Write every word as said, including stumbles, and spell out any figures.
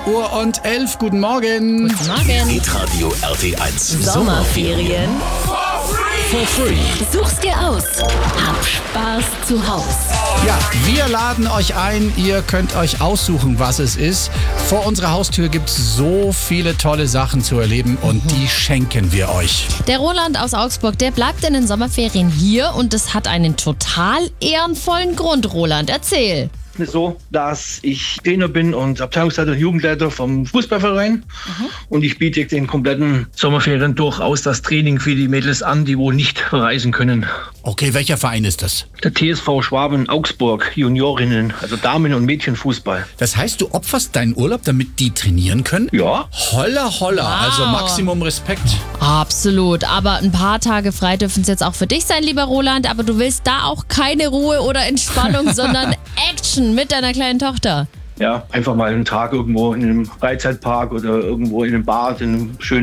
Uhr und elf. Guten Morgen. Guten Morgen. Hitradio R T eins. Sommerferien. For free. Such's dir aus. Hab Spaß zu Haus. Ja, wir laden euch ein. Ihr könnt euch aussuchen, was es ist. Vor unserer Haustür gibt es so viele tolle Sachen zu erleben und die schenken wir euch. Der Roland aus Augsburg, der bleibt in den Sommerferien hier und das hat einen total ehrenvollen Grund. Roland, erzähl. Es ist so, dass ich Trainer bin und Abteilungsleiter und Jugendleiter vom Fußballverein. Mhm. Und ich biete den kompletten Sommerferien durchaus das Training für die Mädels an, die wohl nicht reisen können. Okay, welcher Verein ist das? Der T S V Schwaben Augsburg, Juniorinnen, also Damen- und Mädchenfußball. Das heißt, du opferst deinen Urlaub, damit die trainieren können? Ja. Holla, holla, Wow. also Maximum Respekt. Absolut, aber ein paar Tage frei dürfen es jetzt auch für dich sein, lieber Roland, aber du willst da auch keine Ruhe oder Entspannung, sondern Action mit deiner kleinen Tochter. Ja, einfach mal einen Tag irgendwo in einem Freizeitpark oder irgendwo in einem Bad, in einem schönen